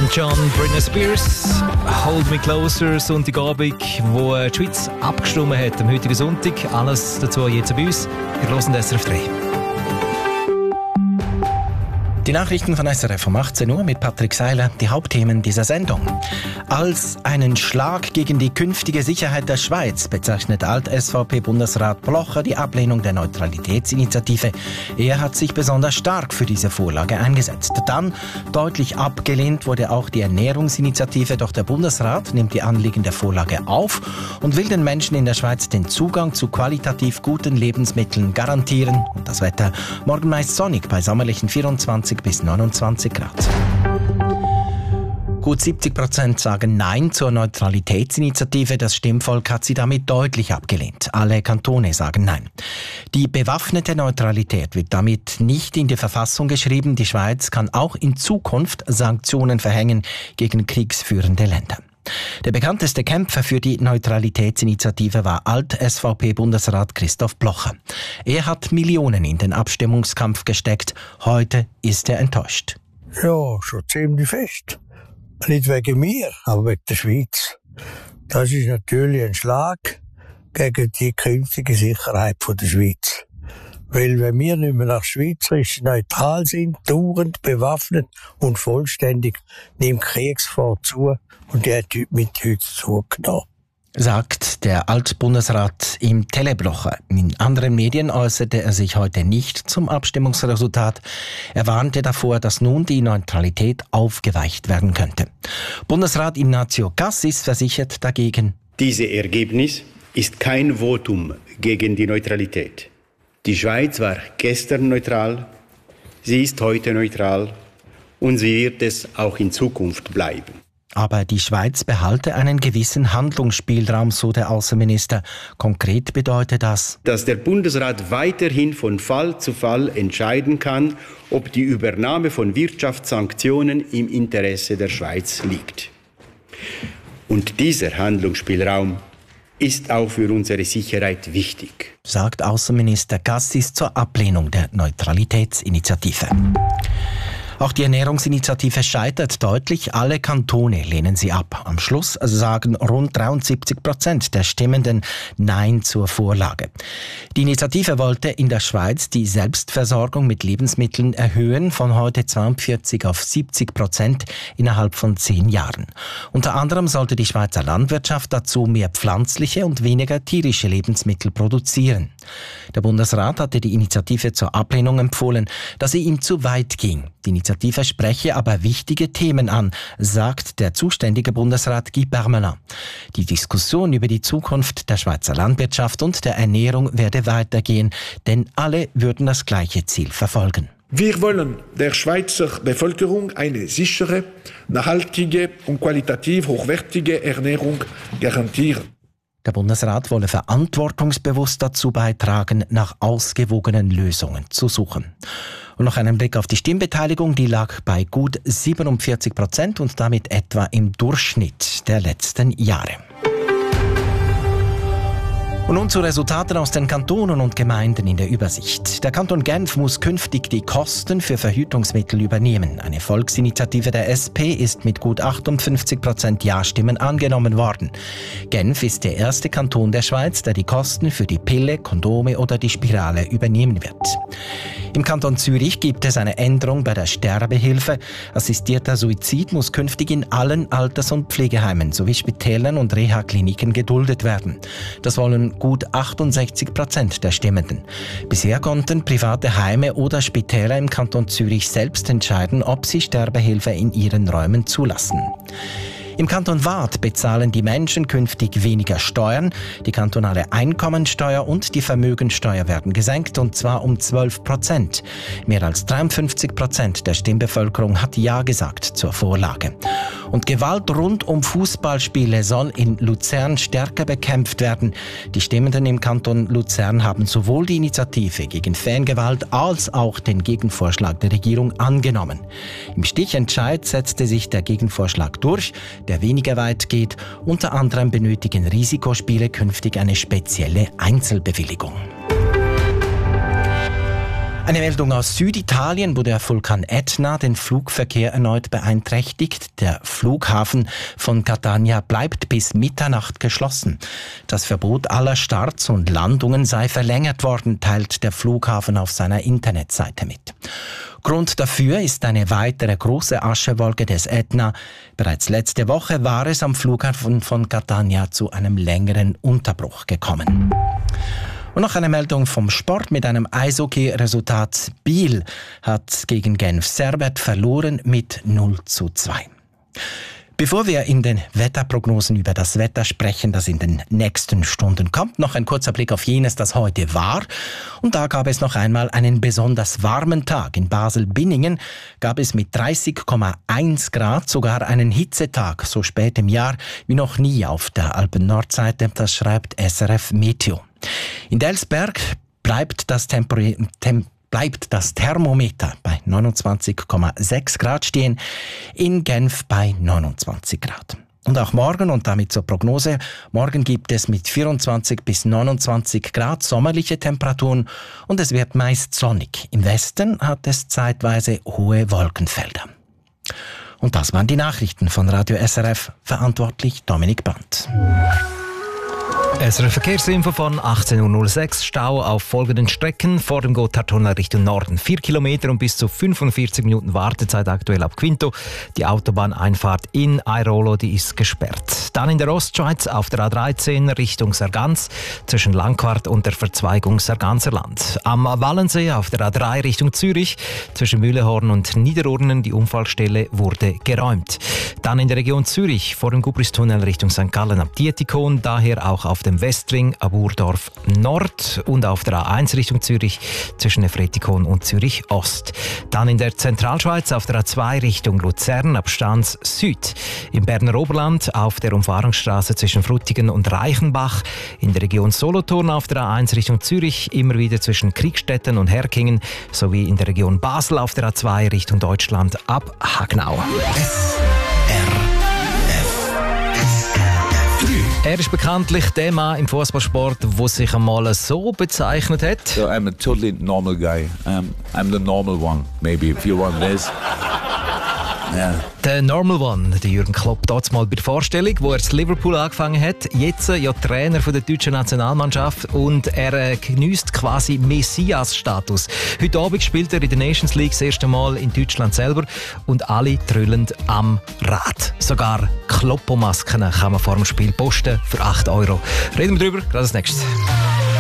Elton John, Britney Spears, Hold Me Closer, Sonntagabend, wo die Schweiz abgestimmt hat am heutigen Sonntag. Alles dazu jetzt bei uns. Wir hören SRF 3. Die Nachrichten von SRF um 18 Uhr mit Patrick Seiler, die Hauptthemen dieser Sendung. Als einen Schlag gegen die künftige Sicherheit der Schweiz bezeichnet Alt-SVP-Bundesrat Blocher die Ablehnung der Neutralitätsinitiative. Er hat sich besonders stark für diese Vorlage eingesetzt. Dann deutlich abgelehnt wurde auch die Ernährungsinitiative, doch der Bundesrat nimmt die Anliegen der Vorlage auf und will den Menschen in der Schweiz den Zugang zu qualitativ guten Lebensmitteln garantieren. Und das Wetter morgen meist sonnig bei sommerlichen 24 bis 29 Grad. Gut 70% sagen Nein zur Neutralitätsinitiative. Das Stimmvolk hat sie damit deutlich abgelehnt. Alle Kantone sagen Nein. Die bewaffnete Neutralität wird damit nicht in die Verfassung geschrieben. Die Schweiz kann auch in Zukunft Sanktionen verhängen gegen kriegsführende Länder. Der bekannteste Kämpfer für die Neutralitätsinitiative war Alt-SVP-Bundesrat Christoph Blocher. Er hat Millionen in den Abstimmungskampf gesteckt. Heute ist er enttäuscht. Ja, schon ziemlich fest. Nicht wegen mir, aber wegen der Schweiz. Das ist natürlich ein Schlag gegen die künftige Sicherheit der Schweiz. Weil wenn wir nicht mehr nach Schweizerisch neutral sind, dauernd bewaffnet und vollständig, nimmt Kriegsgefahr zu und die hat mit heute zugenommen. Sagt der Altbundesrat im Teleblocher. In anderen Medien äußerte er sich heute nicht zum Abstimmungsresultat. Er warnte davor, dass nun die Neutralität aufgeweicht werden könnte. Bundesrat Ignazio Cassis versichert dagegen: Dieses Ergebnis ist kein Votum gegen die Neutralität. Die Schweiz war gestern neutral, sie ist heute neutral und sie wird es auch in Zukunft bleiben. Aber die Schweiz behalte einen gewissen Handlungsspielraum, so der Außenminister. Konkret bedeutet das, dass der Bundesrat weiterhin von Fall zu Fall entscheiden kann, ob die Übernahme von Wirtschaftssanktionen im Interesse der Schweiz liegt. Und dieser Handlungsspielraum ist auch für unsere Sicherheit wichtig, sagt Außenminister Cassis zur Ablehnung der Neutralitätsinitiative. Auch die Ernährungsinitiative scheitert deutlich. Alle Kantone lehnen sie ab. Am Schluss sagen rund 73% der Stimmenden Nein zur Vorlage. Die Initiative wollte in der Schweiz die Selbstversorgung mit Lebensmitteln erhöhen, von heute 42 auf 70% innerhalb von 10 Jahren. Unter anderem sollte die Schweizer Landwirtschaft dazu mehr pflanzliche und weniger tierische Lebensmittel produzieren. Der Bundesrat hatte die Initiative zur Ablehnung empfohlen, da sie ihm zu weit ging. Die Initiative spreche aber wichtige Themen an, sagt der zuständige Bundesrat Guy Parmelin. Die Diskussion über die Zukunft der Schweizer Landwirtschaft und der Ernährung werde weitergehen, denn alle würden das gleiche Ziel verfolgen. Wir wollen der Schweizer Bevölkerung eine sichere, nachhaltige und qualitativ hochwertige Ernährung garantieren. Der Bundesrat wolle verantwortungsbewusst dazu beitragen, nach ausgewogenen Lösungen zu suchen. Und noch einen Blick auf die Stimmbeteiligung, die lag bei gut 47% und damit etwa im Durchschnitt der letzten Jahre. Und nun zu Resultaten aus den Kantonen und Gemeinden in der Übersicht. Der Kanton Genf muss künftig die Kosten für Verhütungsmittel übernehmen. Eine Volksinitiative der SP ist mit gut 58% Ja-Stimmen angenommen worden. Genf ist der erste Kanton der Schweiz, der die Kosten für die Pille, Kondome oder die Spirale übernehmen wird. Im Kanton Zürich gibt es eine Änderung bei der Sterbehilfe. Assistierter Suizid muss künftig in allen Alters- und Pflegeheimen sowie Spitälern und Reha-Kliniken geduldet werden. Das wollen gut 68% der Stimmenden. Bisher konnten private Heime oder Spitäler im Kanton Zürich selbst entscheiden, ob sie Sterbehilfe in ihren Räumen zulassen. Im Kanton Waadt bezahlen die Menschen künftig weniger Steuern. Die kantonale Einkommensteuer und die Vermögensteuer werden gesenkt, und zwar um 12%. Mehr als 53% der Stimmbevölkerung hat Ja gesagt zur Vorlage. Und Gewalt rund um Fußballspiele soll in Luzern stärker bekämpft werden. Die Stimmenden im Kanton Luzern haben sowohl die Initiative gegen Fangewalt als auch den Gegenvorschlag der Regierung angenommen. Im Stichentscheid setzte sich der Gegenvorschlag durch, der weniger weit geht. Unter anderem benötigen Risikospiele künftig eine spezielle Einzelbewilligung. Eine Meldung aus Süditalien, wo der Vulkan Etna den Flugverkehr erneut beeinträchtigt. Der Flughafen von Catania bleibt bis Mitternacht geschlossen. Das Verbot aller Starts und Landungen sei verlängert worden, teilt der Flughafen auf seiner Internetseite mit. Grund dafür ist eine weitere große Aschewolke des Etna. Bereits letzte Woche war es am Flughafen von Catania zu einem längeren Unterbruch gekommen. Und noch eine Meldung vom Sport mit einem Eishockey-Resultat. Biel hat gegen Genf Servette verloren mit 0:2. Bevor wir in den Wetterprognosen über das Wetter sprechen, das in den nächsten Stunden kommt, noch ein kurzer Blick auf jenes, das heute war. Und da gab es noch einmal einen besonders warmen Tag. In Basel-Binningen gab es mit 30,1 Grad sogar einen Hitzetag, so spät im Jahr wie noch nie auf der Alpen-Nordseite. Das schreibt SRF Meteo. In Delsberg bleibt das Thermometer bei 29,6 Grad stehen, in Genf bei 29 Grad. Und auch morgen, und damit zur Prognose, morgen gibt es mit 24 bis 29 Grad sommerliche Temperaturen und es wird meist sonnig. Im Westen hat es zeitweise hohe Wolkenfelder. Und das waren die Nachrichten von Radio SRF, verantwortlich Dominik Brandt. SRF Verkehrsinfo von 18.06 Uhr. Stau auf folgenden Strecken. Vor dem Gotthardtunnel Richtung Norden 4 Kilometer und bis zu 45 Minuten Wartezeit aktuell ab Quinto. Die Autobahneinfahrt in Airolo, die ist gesperrt. Dann in der Ostschweiz auf der A13 Richtung Sargans zwischen Langquart und der Verzweigung Sarganserland. Am Wallensee auf der A3 Richtung Zürich zwischen Mühlehorn und Niederurnen. Die Unfallstelle wurde geräumt. Dann in der Region Zürich vor dem Gubristunnel Richtung St. Gallen ab Dietikon. Daher auch auf dem Westring ab Urdorf Nord und auf der A1 Richtung Zürich zwischen Efretikon und Zürich Ost. Dann in der Zentralschweiz auf der A2 Richtung Luzern ab Stans Süd. Im Berner Oberland auf der Umfahrungsstraße zwischen Frutigen und Reichenbach. In der Region Solothurn auf der A1 Richtung Zürich immer wieder zwischen Kriegstetten und Herkingen sowie in der Region Basel auf der A2 Richtung Deutschland ab Hagnau. Er ist bekanntlich der Mann im Fußballsport, der sich einmal so bezeichnet hat. So I'm a totally normal guy. I'm the normal one, maybe, if you want this. Yeah. Der Normal One, der Jürgen Klopp, dort mal bei der Vorstellung, wo er in Liverpool angefangen hat. Jetzt ja Trainer von der deutschen Nationalmannschaft und er genießt quasi Messias-Status. Heute Abend spielt er in der Nations League das erste Mal in Deutschland selber und alle trüllen am Rad. Sogar Kloppomasken kann man vor dem Spiel posten für 8 €. Reden wir drüber, gerade als nächstes.